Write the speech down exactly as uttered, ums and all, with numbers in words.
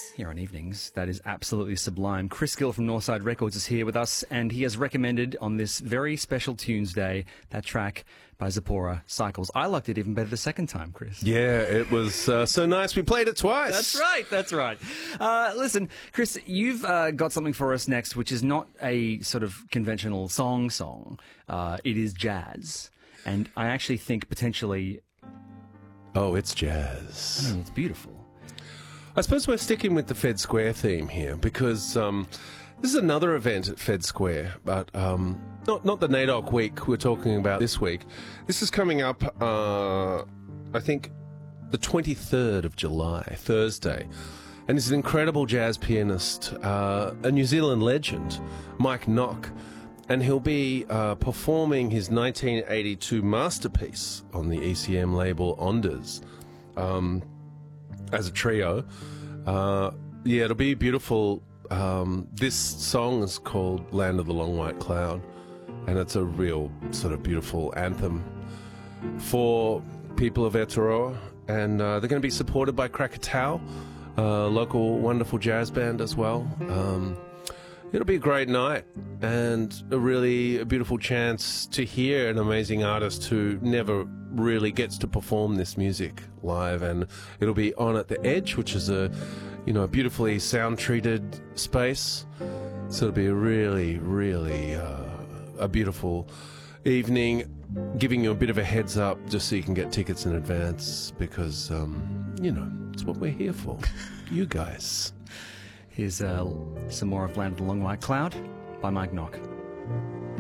here on Evenings. That is absolutely sublime. Chris Gill from Northside Records is here with us, and he has recommended on this very special Tunes Day that track by Zipporah, Cycles. I liked it even better the second time, Chris. Yeah, it was uh, so nice. We played it twice. That's right, that's right. Uh, listen, Chris, you've uh, got something for us next, which is not a sort of conventional song song. Uh, it is jazz. And I actually think potentially... Oh, it's jazz. I mean, it's beautiful. I suppose we're sticking with the Fed Square theme here because um, this is another event at Fed Square, but um, not not the NAIDOC week we're talking about this week. This is coming up, uh, I think, the twenty-third of July, Thursday. And it's an incredible jazz pianist, uh, a New Zealand legend, Mike Nock. And he'll be uh, performing his nineteen eighty-two masterpiece on the E C M label Ondas um, as a trio. Uh, yeah, it'll be beautiful. Um, this song is called Land of the Long White Cloud, and it's a real sort of beautiful anthem for people of Aotearoa. And uh, they're going to be supported by Krakatau, a local wonderful jazz band as well. Um, It'll be a great night and a really a beautiful chance to hear an amazing artist who never really gets to perform this music live. And it'll be on at the Edge, which is a, you know, a beautifully sound-treated space. So it'll be a really, really uh, a beautiful evening. Giving you a bit of a heads up just so you can get tickets in advance because, um, you know, it's what we're here for. You guys. Here's uh, some more of Land of the Long White Cloud by Mike Nock.